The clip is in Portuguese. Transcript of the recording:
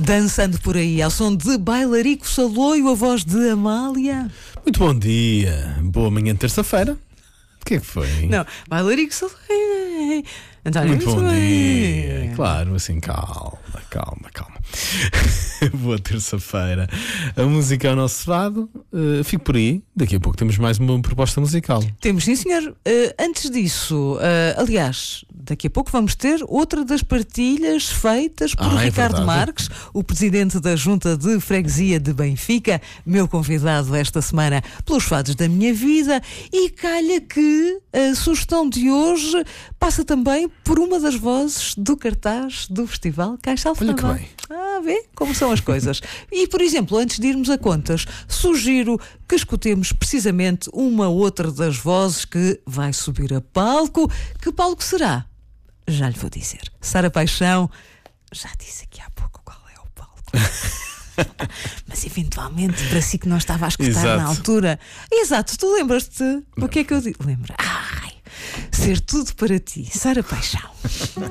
dançando por aí ao som de Bailarico Saloio, a voz de Amália. Muito bom dia, boa manhã de terça-feira. O que é que foi? Não, Bailarico Saloio. António, Muito bom bem. dia. Claro, assim, calma. Boa terça-feira. A música é o nosso lado. Fico por aí. Daqui a pouco temos mais uma proposta musical. Temos, sim, senhor. Antes disso, aliás, daqui a pouco vamos ter outra das partilhas feitas por Ricardo verdade. Marques, o presidente da Junta de Freguesia de Benfica, meu convidado esta semana pelos fados da minha vida. E calha que a sugestão de hoje passa também por uma das vozes do cartaz do Festival Caixa Alfama. Olha que bem. Vê como são as coisas. E, por exemplo, antes de irmos a contas, sugiro que escutemos precisamente uma outra das vozes que vai subir a palco. Que palco será? Já lhe vou dizer. Sara Paixão já disse aqui há pouco qual é o palco. Mas eventualmente, para si que não estava a escutar Exato. na altura. Exato, tu lembras-te? O que é que eu digo? Lembra? Ser tudo para ti, Sara Paixão.